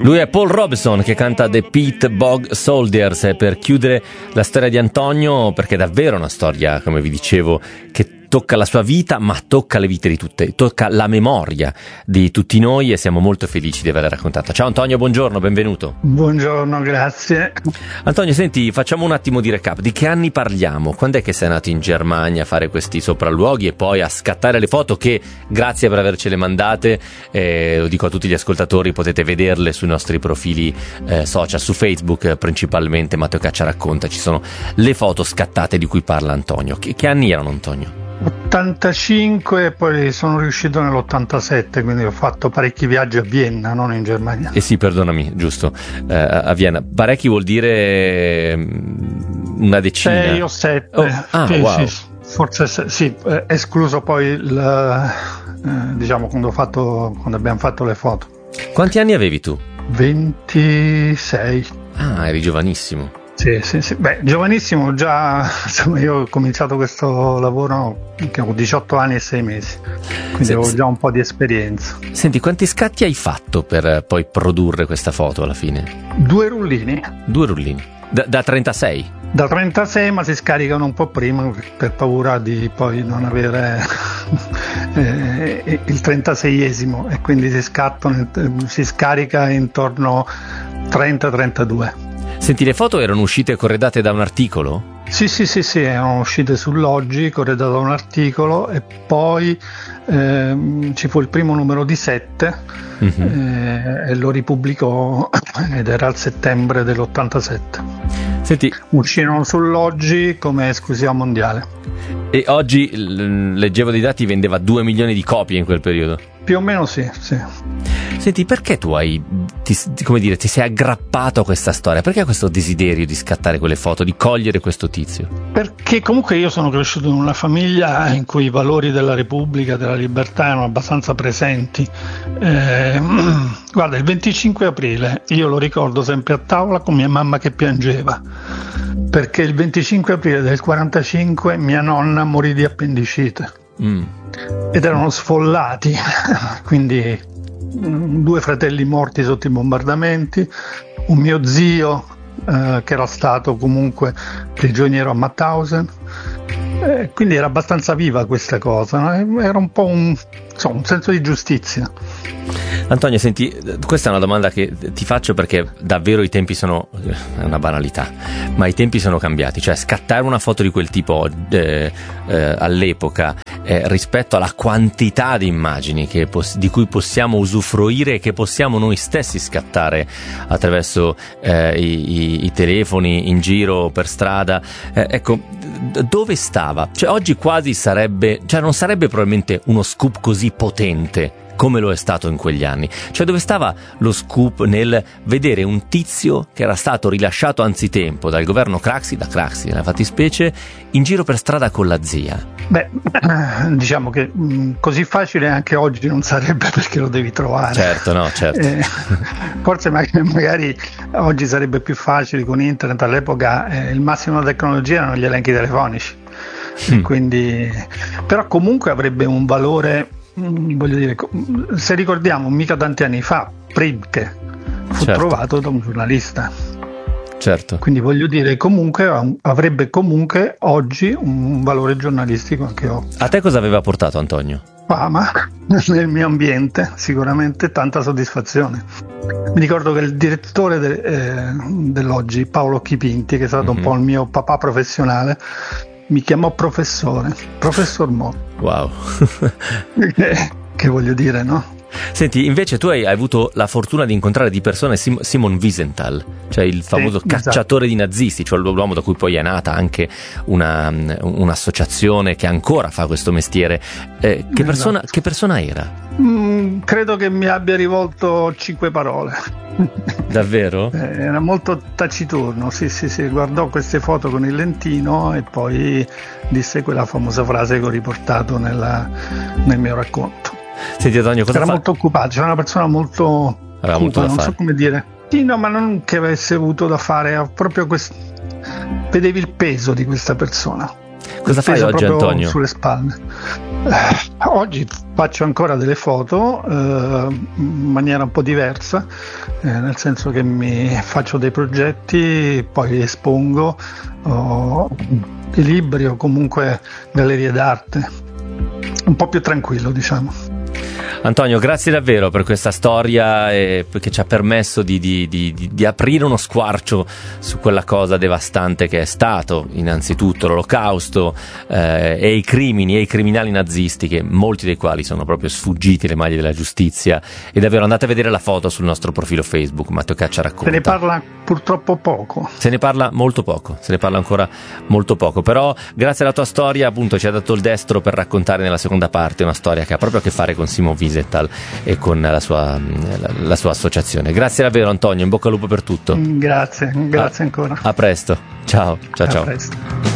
Lui è Paul Robeson che canta The Pete Bog Soldiers, per chiudere la storia di Antonio, perché è davvero una storia, come vi dicevo, che tocca la sua vita, ma tocca le vite di tutte, tocca la memoria di tutti noi, e siamo molto felici di averla raccontata. Ciao Antonio, buongiorno, benvenuto. Buongiorno, grazie. Antonio, senti, facciamo un attimo di recap. Di che anni parliamo? Quando è che sei andato in Germania a fare questi sopralluoghi e poi a scattare le foto che, grazie per avercele mandate, lo dico a tutti gli ascoltatori, potete vederle sui nostri profili social, su Facebook principalmente, Matteo Caccia Racconta, ci sono le foto scattate di cui parla Antonio. Che anni erano, Antonio? 85, e poi sono riuscito nell'87, quindi ho fatto parecchi viaggi a Vienna, non in Germania. Sì, perdonami, giusto, a Vienna. Parecchi vuol dire una decina? 6 o 7. Sì, wow. Sì, forse sì, escluso poi diciamo quando abbiamo fatto le foto. Quanti anni avevi tu? 26. Ah, eri giovanissimo. Sì. Beh, giovanissimo già, insomma, io ho cominciato questo lavoro che ho 18 anni e 6 mesi, quindi avevo già un po' di esperienza. Senti, quanti scatti hai fatto per poi produrre questa foto alla fine? 2 rullini. 2 rullini? Da 36? Da 36, ma si scaricano un po' prima per paura di poi non avere il 36esimo, e quindi si scarica intorno 30-32. Senti, le foto erano uscite corredate da un articolo? Sì, erano uscite sull'Oggi, corredate da un articolo, e poi ci fu il primo numero di 7 e lo ripubblicò, ed era il settembre dell'87. Senti, uscirono sull'Oggi come esclusiva mondiale. E oggi, leggevo dei dati, vendeva 2 milioni di copie in quel periodo? Più o meno sì. Senti, perché tu ti sei aggrappato a questa storia? Perché questo desiderio di scattare quelle foto, di cogliere questo tizio? Perché comunque io sono cresciuto in una famiglia in cui i valori della Repubblica, della libertà erano abbastanza presenti. Guarda, il 25 aprile io lo ricordo sempre a tavola con mia mamma che piangeva, perché il 25 aprile del 45 mia nonna morì di appendicite. Ed erano sfollati, quindi 2 fratelli morti sotto i bombardamenti, un mio zio che era stato comunque prigioniero a Mauthausen, quindi era abbastanza viva questa cosa, no? Era un po' un senso di giustizia. Antonio, senti, questa è una domanda che ti faccio perché davvero i tempi sono, è una banalità, ma i tempi sono cambiati. Cioè, scattare una foto di quel tipo all'epoca, rispetto alla quantità di immagini di cui possiamo usufruire e che possiamo noi stessi scattare attraverso i telefoni in giro per strada, ecco, dove stava? Cioè, oggi quasi non sarebbe probabilmente uno scoop così potente come lo è stato in quegli anni. Cioè, dove stava lo scoop nel vedere un tizio che era stato rilasciato anzitempo dal governo Craxi, da Craxi nella fattispecie, in giro per strada con la zia? Beh, diciamo che così facile anche oggi non sarebbe, perché lo devi trovare. Certo. Forse magari oggi sarebbe più facile con internet. All'epoca il massimo della tecnologia erano gli elenchi telefonici, quindi, però comunque avrebbe un valore. Voglio dire, se ricordiamo, mica tanti anni fa Priebke fu trovato da un giornalista. Certo. Quindi voglio dire, comunque avrebbe comunque oggi un valore giornalistico anche oggi. A te cosa aveva portato, Antonio? Fama nel mio ambiente, sicuramente tanta soddisfazione. Mi ricordo che il direttore dell'Oggi, Paolo Chipinti, che è stato un po' il mio papà professionale, mi chiamò professor Mo. Wow. Che voglio dire, no? Senti, invece tu hai avuto la fortuna di incontrare di persona Simon Wiesenthal, cioè il famoso cacciatore di nazisti, cioè l'uomo da cui poi è nata anche un'associazione che ancora fa questo mestiere. Che persona era? Credo che mi abbia rivolto 5 parole. Davvero? Era molto taciturno, sì, guardò queste foto con il lentino e poi disse quella famosa frase che ho riportato nel mio racconto. Senti, Antonio, cosa era molto occupato, c'era una persona molto occupa, non so come dire. Sì, no, ma non che avesse avuto da fare, proprio vedevi il peso di questa persona. Cosa fai oggi, Antonio? Sulle spalle. Oggi faccio ancora delle foto in maniera un po' diversa, nel senso che faccio dei progetti, poi li espongo, i libri o comunque gallerie d'arte, un po' più tranquillo, diciamo. Antonio, grazie davvero per questa storia che ci ha permesso di aprire uno squarcio su quella cosa devastante che è stato innanzitutto l'Olocausto e i crimini e i criminali nazisti, che molti dei quali sono proprio sfuggiti le maglie della giustizia. E davvero andate a vedere la foto sul nostro profilo Facebook, Matteo Caccia racconta. Se ne parla purtroppo poco. Se ne parla molto poco, se ne parla ancora molto poco, però grazie alla tua storia appunto ci ha dato il destro per raccontare nella seconda parte una storia che ha proprio a che fare con Simon Wiesenthal e con la sua associazione. Grazie davvero Antonio, in bocca al lupo per tutto. Grazie ancora. A presto, ciao. A presto.